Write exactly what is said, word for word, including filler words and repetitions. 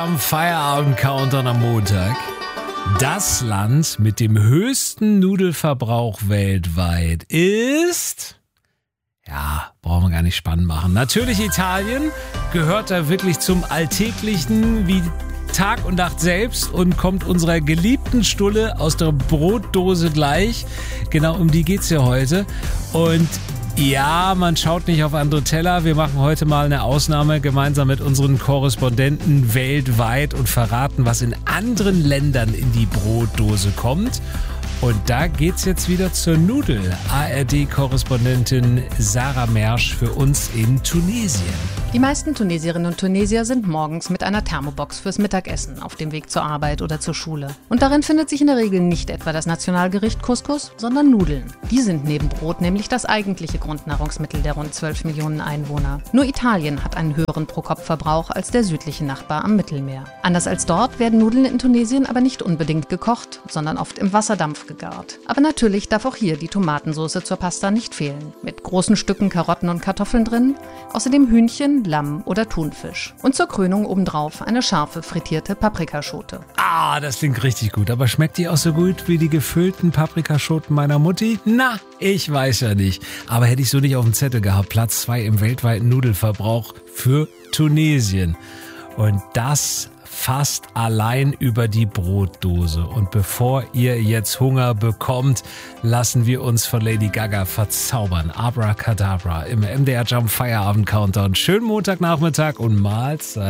Am Feierabend-Countdown am Montag. Das Land mit dem höchsten Nudelverbrauch weltweit ist... Ja, brauchen wir gar nicht spannend machen. Natürlich Italien, gehört da wirklich zum Alltäglichen wie Tag und Nacht selbst und kommt unserer geliebten Stulle aus der Brotdose gleich. Genau um die geht's ja heute. Und ja, man schaut nicht auf andere Teller. Wir machen heute mal eine Ausnahme gemeinsam mit unseren Korrespondenten weltweit und verraten, was in anderen Ländern in die Brotdose kommt. Und da geht's jetzt wieder zur Nudel. A R D-Korrespondentin Sarah Mersch für uns in Tunesien. Die meisten Tunesierinnen und Tunesier sind morgens mit einer Thermobox fürs Mittagessen auf dem Weg zur Arbeit oder zur Schule. Und darin findet sich in der Regel nicht etwa das Nationalgericht Couscous, sondern Nudeln. Die sind neben Brot nämlich das eigentliche Grundnahrungsmittel der rund zwölf Millionen Einwohner. Nur Italien hat einen höheren Pro-Kopf-Verbrauch als der südliche Nachbar am Mittelmeer. Anders als dort werden Nudeln in Tunesien aber nicht unbedingt gekocht, sondern oft im Wasserdampf gegart. Aber natürlich darf auch hier die Tomatensauce zur Pasta nicht fehlen. Mit großen Stücken Karotten und Kartoffeln drin, außerdem Hühnchen, Lamm oder Thunfisch. Und zur Krönung obendrauf eine scharfe frittierte Paprikaschote. Ah, das klingt richtig gut. Aber schmeckt die auch so gut wie die gefüllten Paprikaschoten meiner Mutti? Na, ich weiß ja nicht. Aber hätte ich so nicht auf dem Zettel gehabt. Platz zwei im weltweiten Nudelverbrauch für Tunesien. Und das fast allein über die Brotdose. Und bevor ihr jetzt Hunger bekommt, lassen wir uns von Lady Gaga verzaubern. Abracadabra im M D R Jump Feierabend Countdown. Schönen Montagnachmittag und Mahlzeit.